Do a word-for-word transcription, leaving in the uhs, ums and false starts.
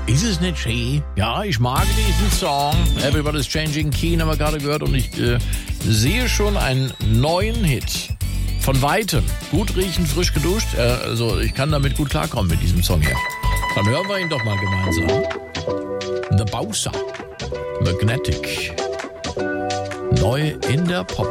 Ist es nicht schön? Ja, ich mag diesen Song. Everybody's Changing Keen haben wir gerade gehört und ich äh, sehe schon einen neuen Hit. Von Weitem. Gut riechen, frisch geduscht. Äh, also ich kann damit gut klarkommen mit diesem Song hier. Dann hören wir ihn doch mal gemeinsam. The Bowser. Magnetic. Neu in der Pop.